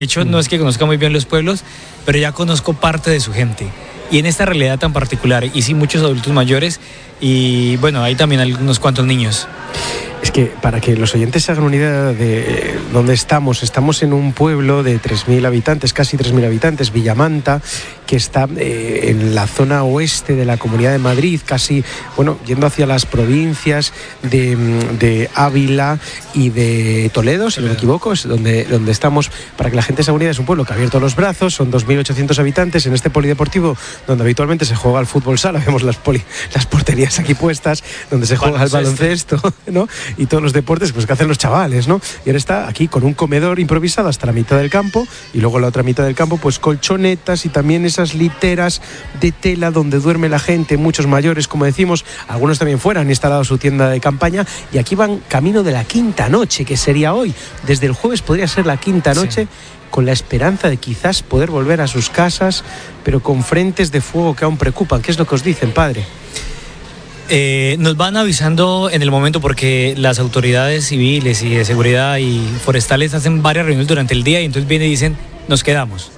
De hecho, no es que conozca muy bien los pueblos, pero ya conozco parte de su gente. Y en esta realidad tan particular, y sí muchos adultos mayores, y bueno, hay también algunos cuantos niños. Es que para que los oyentes se hagan una idea de dónde estamos en un pueblo de 3.000 habitantes, casi 3.000 habitantes, Villamanta, que está en la zona oeste de la Comunidad de Madrid, casi, bueno, yendo hacia las provincias de Ávila y de Toledo, si no me equivoco, es donde estamos, para que la gente se haga una idea. Es un pueblo que ha abierto los brazos, son 2.800 habitantes en este polideportivo, donde habitualmente se juega al fútbol sala, vemos las porterías aquí puestas, donde se juega al baloncesto, ¿no? Y todos los deportes pues que hacen los chavales, ¿no? Y ahora está aquí con un comedor improvisado hasta la mitad del campo, y luego en la otra mitad del campo pues colchonetas y también esas literas de tela donde duerme la gente, muchos mayores, como decimos, algunos también fuera han instalado su tienda de campaña, y aquí van camino de la quinta noche, que sería hoy. Desde el jueves podría ser la quinta noche, sí, con la esperanza de quizás poder volver a sus casas, pero con frentes de fuego que aún preocupan. ¿Qué es lo que os dicen, padre? Nos van avisando en el momento, porque las autoridades civiles y de seguridad y forestales hacen varias reuniones durante el día, y entonces vienen y dicen, nos quedamos.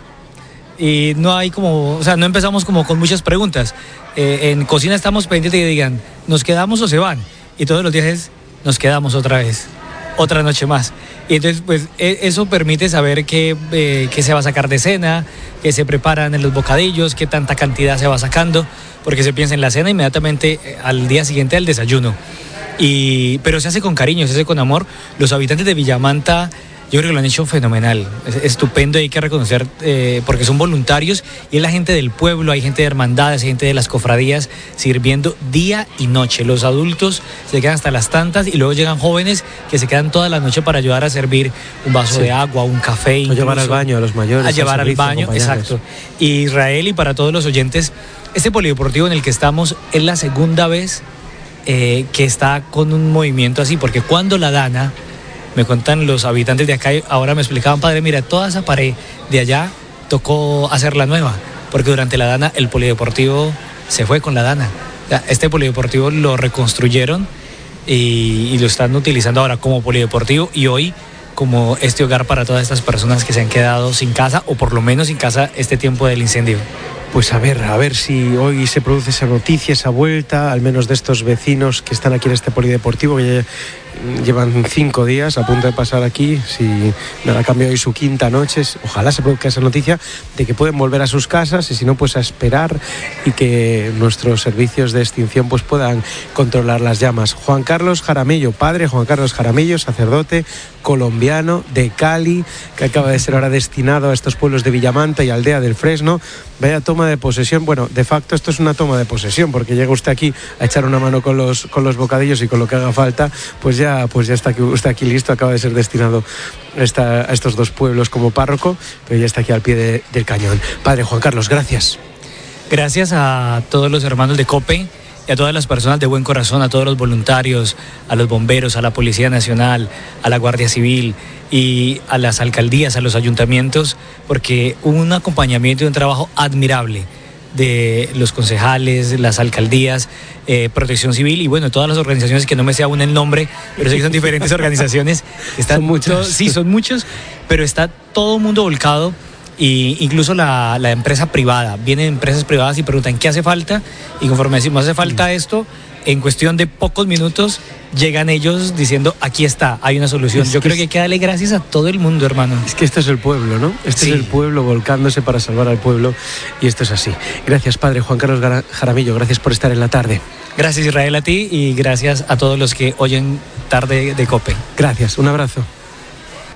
Y no hay como, o sea, no empezamos como con muchas preguntas. En cocina estamos pendientes de que digan, ¿nos quedamos o se van? Y todos los días es, nos quedamos otra vez, otra noche más. Y entonces, pues, eso permite saber qué se va a sacar de cena, qué se preparan en los bocadillos, qué tanta cantidad se va sacando, porque se piensa en la cena inmediatamente al día siguiente al desayuno. Pero se hace con cariño, se hace con amor. Los habitantes de Villamanta, yo creo que lo han hecho fenomenal, es estupendo, hay que reconocer, porque son voluntarios, y es la gente del pueblo, hay gente de hermandades, hay gente de las cofradías sirviendo día y noche. Los adultos se quedan hasta las tantas, y luego llegan jóvenes que se quedan toda la noche para ayudar a servir un vaso de agua, un café, incluso, llevar al baño a los mayores, a llevar al baño, exacto. Y Israel, y para todos los oyentes, este polideportivo en el que estamos es la segunda vez que está con un movimiento así, porque cuando la Dana, me cuentan los habitantes de acá, ahora me explicaban, padre, mira, toda esa pared de allá tocó hacerla nueva, porque durante la Dana el polideportivo se fue con la Dana. Este polideportivo lo reconstruyeron y lo están utilizando ahora como polideportivo, y hoy como este hogar para todas estas personas que se han quedado sin casa, o por lo menos sin casa este tiempo del incendio. Pues a ver si hoy se produce esa noticia, esa vuelta, al menos de estos vecinos que están aquí en este polideportivo, que ya llevan 5 días a punto de pasar aquí. Si nada cambia hoy su quinta noche, ojalá se produzca esa noticia de que pueden volver a sus casas, y si no, pues a esperar, y que nuestros servicios de extinción pues puedan controlar las llamas. Juan Carlos Jaramillo, padre Juan Carlos Jaramillo, sacerdote colombiano de Cali, que acaba de ser ahora destinado a estos pueblos de Villamanta y Aldea del Fresno. Vaya toma de posesión. Bueno, de facto esto es una toma de posesión, porque llega usted aquí a echar una mano con los bocadillos y con lo que haga falta, pues ya está usted aquí listo. Acaba de ser destinado a estos 2 pueblos como párroco, pero ya está aquí al pie del cañón. Padre Juan Carlos, gracias. Gracias a todos los hermanos de COPE y a todas las personas de buen corazón, a todos los voluntarios, a los bomberos, a la Policía Nacional, a la Guardia Civil y a las alcaldías, a los ayuntamientos, porque hubo un acompañamiento y un trabajo admirable de los concejales, las alcaldías, Protección Civil y bueno, todas las organizaciones que no me sé aún el nombre, pero sé que son diferentes organizaciones. Son muchas. Sí, son muchos, pero está todo el mundo volcado. Y incluso la empresa privada, vienen empresas privadas y preguntan qué hace falta, y conforme decimos hace falta esto, en cuestión de pocos minutos llegan ellos diciendo aquí está, hay una solución. Yo creo que hay que darle gracias a todo el mundo, hermano. Es que esto es el pueblo, ¿no? Sí. Es el pueblo volcándose para salvar al pueblo, y esto es así. Gracias, padre Juan Carlos Jaramillo, gracias por estar en la tarde. Gracias, Israel, a ti, y gracias a todos los que oyen Tarde de COPE. Gracias, un abrazo.